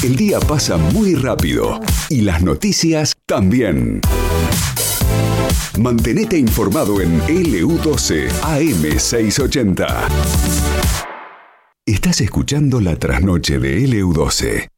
El día pasa muy rápido y las noticias también. Mantenete informado en LU12 AM680. Estás escuchando La Trasnoche de LU12.